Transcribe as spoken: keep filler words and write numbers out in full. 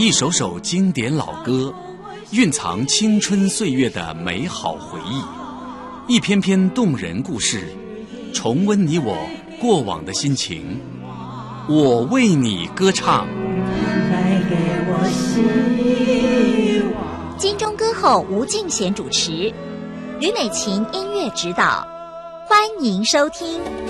一首首经典老歌，蕴藏青春岁月的美好回忆；一篇篇动人故事，重温你我过往的心情。我为你歌唱， 带给我希望。 金钟歌后吴敬贤主持，吕美琴音乐指导，欢迎收听。